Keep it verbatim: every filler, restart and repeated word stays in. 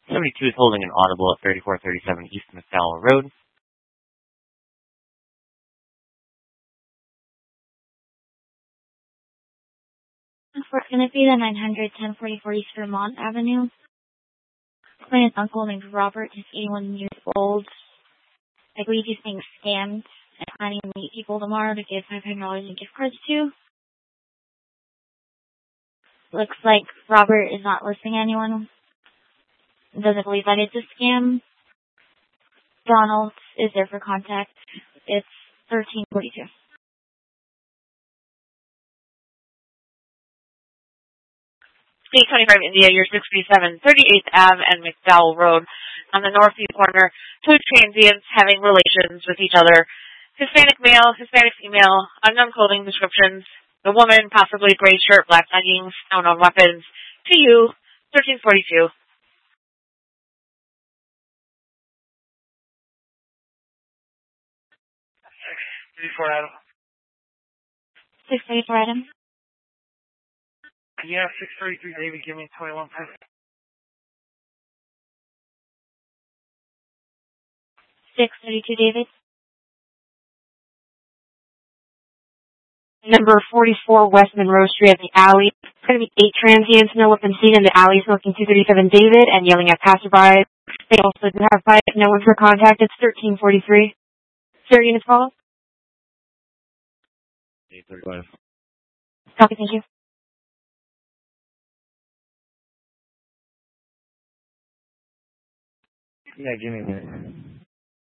seventy-two is holding an audible at thirty-four thirty-seven East McDowell Road. Unfortunately, the nine hundred ten forty-four East Vermont Avenue. Client's uncle named Robert, he's eighty-one years old. I believe he's being scammed and planning to meet people tomorrow to give five hundred dollars in gift cards to. Looks like Robert is not listing anyone. Doesn't believe that it's a scam. Donald is there for contact. It's thirteen forty-two. C twenty-five India, you're sixty-seven thirty-eighth Avenue and McDowell Road on the northeast corner. Two transients having relations with each other. Hispanic male, Hispanic female, unknown clothing descriptions. The woman, possibly gray shirt, black leggings, unknown weapons. To you, thirteen forty-two. six thirty-four Adam. six thirty-four Adam. Yeah, six thirty-three David, give me twenty-one pesos. six thirty-two David. Number forty-four West Monroe Street at the alley. There's going to be eight transients. No one been seen in the alley smoking two thirty-seven David and yelling at passersby. They also do have five. No one for contact. It's thirteen forty-three. Sir, units follow? eight thirty-five. Copy, thank you. Yeah, give me a minute.